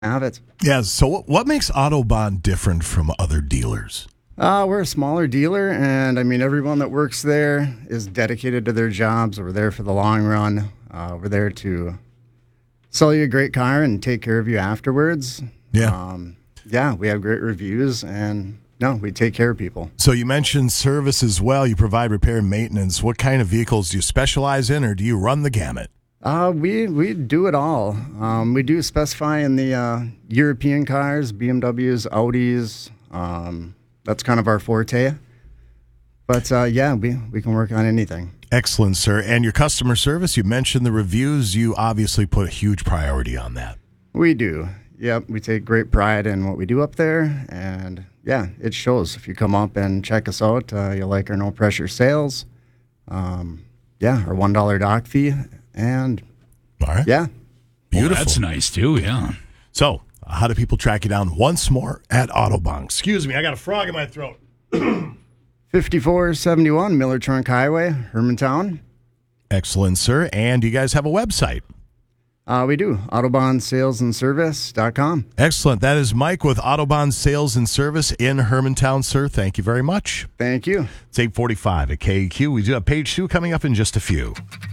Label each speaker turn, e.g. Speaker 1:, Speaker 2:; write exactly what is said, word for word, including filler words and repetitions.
Speaker 1: have it.
Speaker 2: Yeah, so what, what makes Autobahn different from other dealers?
Speaker 1: Uh, we're a smaller dealer, and I mean, everyone that works there is dedicated to their jobs. We're there for the long run. Uh, we're there to sell you a great car and take care of you afterwards.
Speaker 2: Yeah.
Speaker 1: Um, yeah, we have great reviews, and no, we take care of people.
Speaker 2: So you mentioned service as well. You provide repair and maintenance. What kind of vehicles do you specialize in, or do you run the gamut?
Speaker 1: Uh, we we do it all. Um, we do specify in the uh, European cars, B M Ws, Audis. Um, that's kind of our forte. But uh, yeah, we, we can work on anything.
Speaker 2: Excellent, sir. And your customer service, you mentioned the reviews. You obviously put a huge priority on that.
Speaker 1: We do. Yep, we take great pride in what we do up there. And yeah, it shows. If you come up and check us out, uh, you'll like our no-pressure sales. Um, yeah, our one dollar dock fee. And
Speaker 2: all right.
Speaker 1: Yeah.
Speaker 2: Beautiful.
Speaker 3: Well, that's nice, too, yeah.
Speaker 2: So, how do people track you down once more at Autobahn? Excuse me, I got a frog in my throat.
Speaker 1: fifty-four seventy-one Miller Trunk Highway, Hermantown.
Speaker 2: Excellent, sir. And you guys have a website?
Speaker 1: Uh, we do. Autobahn Sales and Service dot com.
Speaker 2: Excellent. That is Mike with Autobahn Sales and Service in Hermantown, sir. Thank you very much.
Speaker 1: Thank you.
Speaker 2: It's eight forty-five at K E Q. We do have page two coming up in just a few.